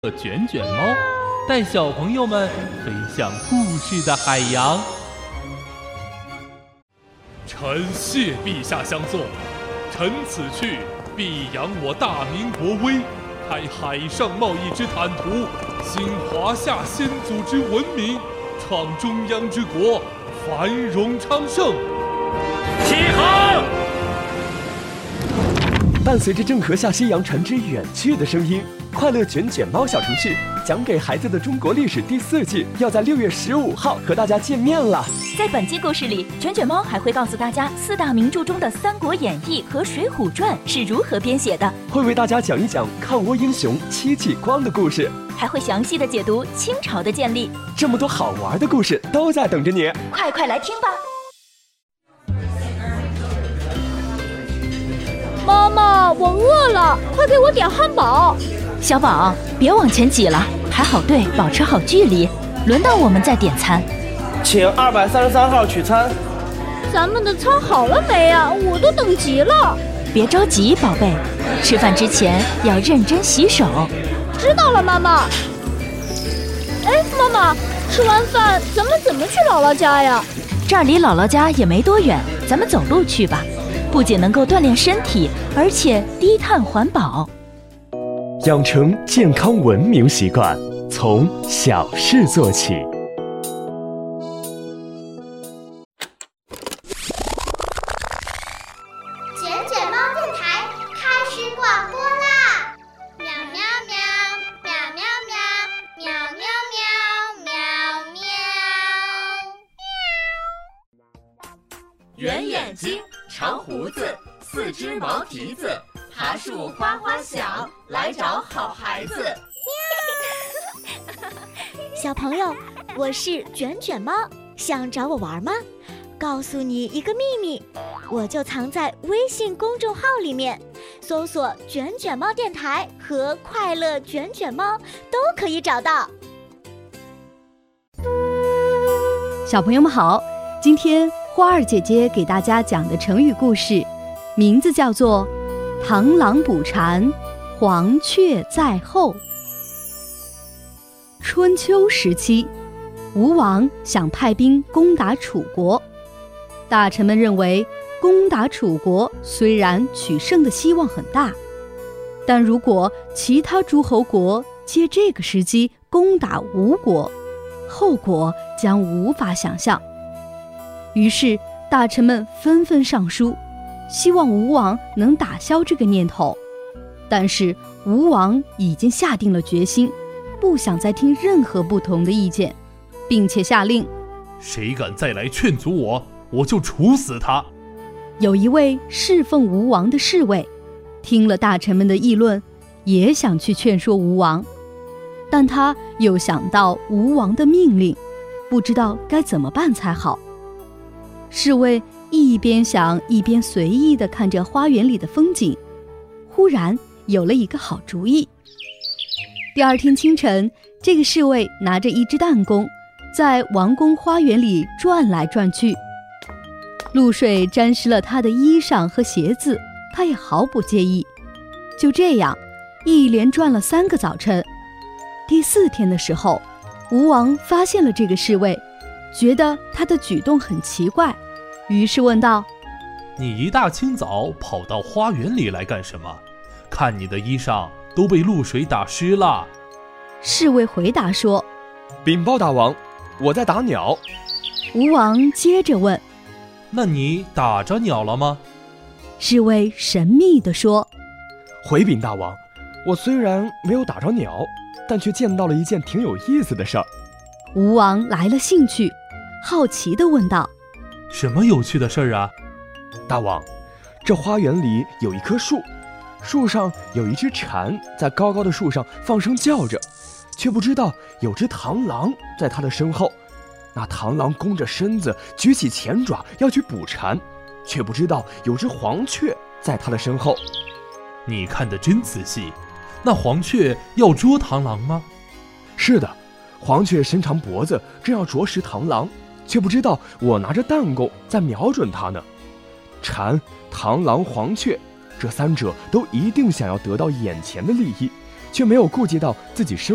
卷卷猫，带小朋友们飞向故事的海洋。臣谢陛下相送，臣此去必扬我大明国威，开海上贸易之坦途，兴华夏先祖之文明，创中央之国繁荣昌盛。起航！ 伴随着郑和下西洋船只远去的声音，快乐卷卷猫小程序讲给孩子的中国历史第4季要在6月15号和大家见面了。 在本期故事里，卷卷猫还会告诉大家4大名著中的《三国演义》和《水浒传》是如何编写的， 会为大家讲一讲抗倭英雄戚继光的故事， 还会详细的解读清朝的建立。 这么多好玩的故事都在等着你， 快来听吧！ 妈妈，我饿了，快给我点汉堡。 小宝，别往前挤了，排好队，保持好距离，轮到我们再点餐。 请233号取餐。 咱们的餐好了没啊？我都等急了。 别着急，宝贝，吃饭之前要认真洗手。 知道了，妈妈。哎，妈妈，吃完饭咱们怎么去姥姥家呀？ 这儿离姥姥家也没多远，咱们走路去吧。不仅能够锻炼身体，而且低碳环保。 养成健康文明习惯，从小事做起。 卷卷猫电台开始广播啦！喵喵喵，喵喵喵，喵喵喵，喵喵。 圆眼睛，长胡子，4只毛蹄子，爬树花花小，来找好孩子。 小朋友，我是卷卷猫，想找我玩吗？告诉你一个秘密，我就藏在微信公众号里面，搜索卷卷猫电台和快乐卷卷猫都可以找到。 小朋友们好，今天花儿姐姐给大家讲的成语故事名字叫做螳螂捕蝉，黄雀在后。春秋时期，吴王想派兵攻打楚国，大臣们认为攻打楚国虽然取胜的希望很大，但如果其他诸侯国借这个时机攻打吴国，后果将无法想象。于是大臣们纷纷上书，希望吴王能打消这个念头。但是吴王已经下定了决心，不想再听任何不同的意见，并且下令， 谁敢再来劝阻我，我就处死他。 有一位侍奉吴王的侍卫听了大臣们的议论，也想去劝说吴王，但他又想到吴王的命令，不知道该怎么办才好。侍卫一边想一边随意地看着花园里的风景，忽然有了一个好主意。第二天清晨，这个侍卫拿着一只弹弓，在王宫花园里转来转去。露水沾湿了他的衣裳和鞋子，他也毫不介意。就这样，一连转了3个早晨。第4天的时候，吴王发现了这个侍卫，觉得他的举动很奇怪，于是问道： 你一大清早跑到花园里来干什么？看你的衣裳都被露水打湿了。 侍卫回答说： 禀报大王，我在打鸟。 吴王接着问： 那你打着鸟了吗？ 侍卫神秘地说： 回禀大王，我虽然没有打着鸟，但却见到了一件挺有意思的事儿。 吴王来了兴趣，好奇地问道： 什么有趣的事儿啊？ 大王，这花园里有一棵树，树上有一只蝉在高高的树上放声叫着，却不知道有只螳螂在它的身后。那螳螂弓着身子举起前爪要去捕蝉，却不知道有只黄雀在它的身后。 你看得真仔细，那黄雀要捉螳螂吗？ 是的，黄雀伸长脖子正要啄食螳螂，却不知道我拿着弹弓在瞄准它呢。蝉、螳螂、黄雀，这3者都一定想要得到眼前的利益，却没有顾及到自己生